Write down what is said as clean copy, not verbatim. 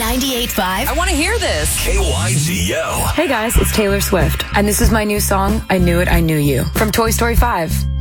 98.5. I want to hear this. KYZO. Hey guys, it's Taylor Swift, and this is my new song, I Knew It, I Knew You, from Toy Story 5.